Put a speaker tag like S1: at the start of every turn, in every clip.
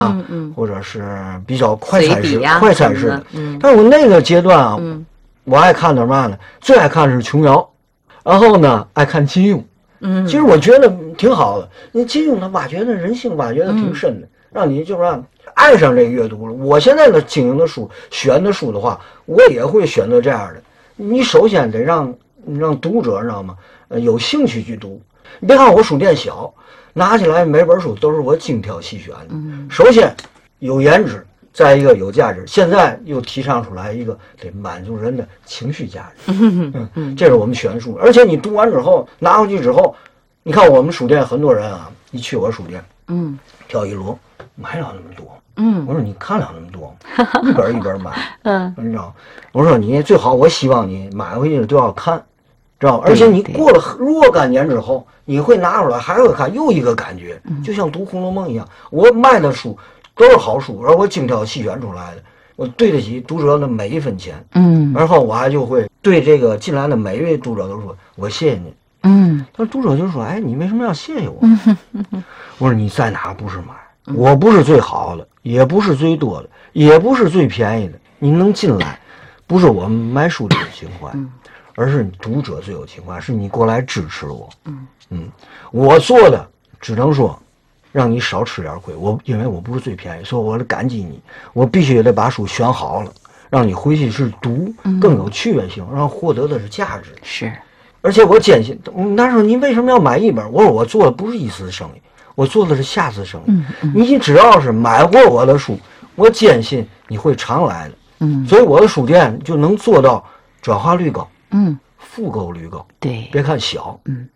S1: 或者是比较快餐式、快餐式的。但是我那个阶段啊，我爱看点嘛呢？最爱看的是琼瑶，然后呢，爱看金庸。其实我觉得挺好的。你金庸他挖掘的人性，挖掘的挺深的，让你就是让爱上这个阅读了。我现在的经营的书、选的书的话，我也会选择这样的。你首先得让读者知道吗？有兴趣去读。你别看我书店小，拿起来每本书都是我精挑细选的。首先有颜值，再一个有价值。现在又提倡出来一个得满足人的情绪价值。这是我们选书。而且你读完之后拿回去之后，你看我们书店很多人啊，一去我书店，挑一摞，买了那么多。我说你看了那么多，一本一本买。你知道？我说你最好，我希望你买回去都要看，知道吗？而且你过了若干年之后，你会拿出来还会看，又一个感觉，就像读《红楼梦》一样。我卖的书都是好书，而我精挑细选出来的，我对得起读者的每一分钱。然后我还就会对这个进来的每一位读者都说，我谢谢你。但读者就说，哎，你为什么要谢谢我？我说你在哪不是买？我不是最好的，也不是最多的，也不是最便宜的。你能进来，不是我们买书的有情怀，而是读者最有情怀，是你过来支持我。我做的只能说让你少吃点亏，因为我不是最便宜，所以我得感激你。我必须得把书选好了，让你回去是读更有趣味性，然后获得的是价值。
S2: 是，
S1: 而且我坚信，那时候你为什么要买一本？我说我做的不是一次生意，我做的是下次生意。你只要是买过我的书，我坚信你会常来的。所以我的书店就能做到转化率高，复购率高。
S2: 对，
S1: 别看小。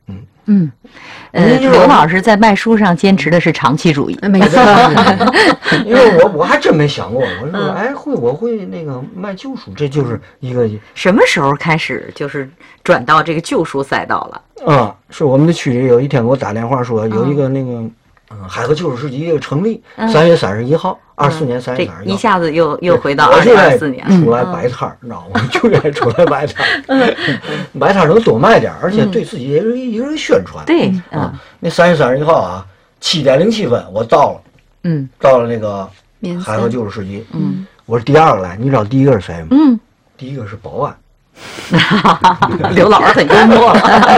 S2: 罗老师在卖书上坚持的是长期主义，
S3: 没错。
S1: 因为我还真没想过，我说哎我会那个卖旧书，这就是一个
S2: 什么时候开始就是转到这个旧书赛道了？
S1: 是我们的区里有一天给我打电话说有一个那个海河旧书市集成立，3月31号，24年3月31号，
S2: 一下子又回到2024年，
S1: 出来摆摊儿，你知道吗？就该出来摆摊儿，摆摊儿能多卖点，而且对自己也是一个宣传。
S2: 对
S1: 那3月31号啊，7点07分我到了，到了那个海河旧书市集，我是第二个来，你知道第一个是谁吗？第一个是保安。
S2: 刘老师很幽默。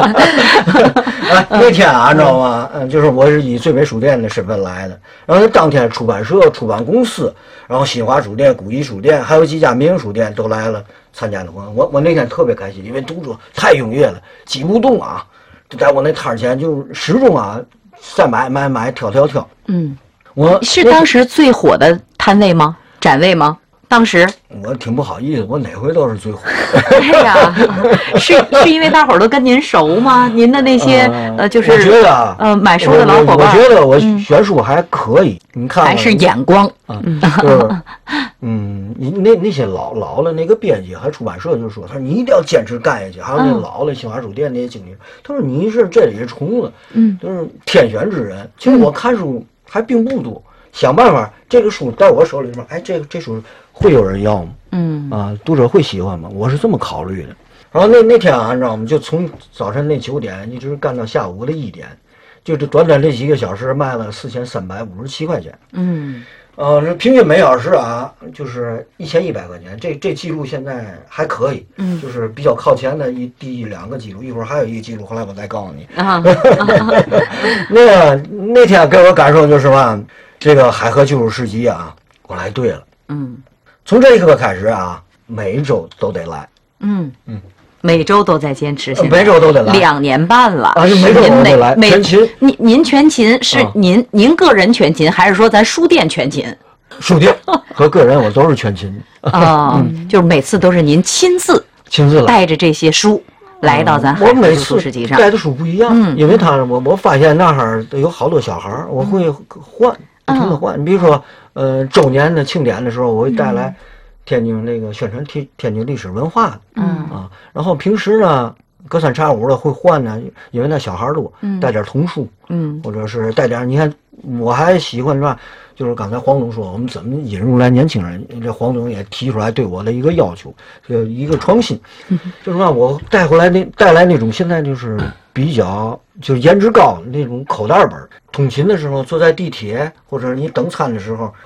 S1: 那天啊，你知道吗？就是我是以最美书店的身份来的，然后当天出版社、出版公司，然后新华书店、古一书店，还有几家民营书店都来了参加的活动。我那天特别开心，因为读者太踊跃了，挤不动啊，就在我那摊前就始终啊在买挑。我
S2: 是当时最火的摊位吗？展位吗？当时
S1: 我挺不好意思，我哪回都是最火。
S2: 对呀，是因为大伙儿都跟您熟吗？您的那些就是
S1: 我觉得
S2: 买书的老伙伴，
S1: 我觉得我选书还可以。你看
S2: 还是眼光
S1: 就是那些老的那个编辑还出版社就说，他说你一定要坚持干下去。还有那老的新华书店那些经理，他说你是这里是虫子，就是天选之人。其实我看书还并不多，想办法这个书在我手里边，哎，这书会有人要吗？读者会喜欢吗？我是这么考虑的。然后那天啊，你知道吗？就从早晨那9点一直干到下午的1点，就短短这几个小时卖了4357块钱。平均每小时啊，就是1100块钱。这记录现在还可以，就是比较靠前的第2个记录，一会儿还有一个记录，后来我再告诉你。那天给我感受就是嘛，这个海河旧书市集啊，我来对了。从这一刻开始啊，每一周都得来。
S2: 每周都在坚持，
S1: 每周都得来
S2: ，2年半了。
S1: 每周都得来。全勤，
S2: 您全勤是您个人全勤，还是说咱书店全勤？
S1: 书店和个人我都是全勤
S2: 就是每次都是您亲自
S1: 来，
S2: 带着这些书来到咱海河旧书市集上。
S1: 带的书不一样，因为我发现那儿有好多小孩儿，我会换，不停的换。你比如说，周年的庆典的时候，我会带来天津那个宣传天津历史文化的，然后平时呢隔三差五的会换呢，因为那小孩多，带点童书，或者是带点，你看我还喜欢是吧， 就是刚才黄总说我们怎么引入来年轻人，这黄总也提出来对我的一个要求，一个创新，就是让我带来那种现在就是比较就是颜值高那种口袋本，通勤的时候坐在地铁或者你等餐的时候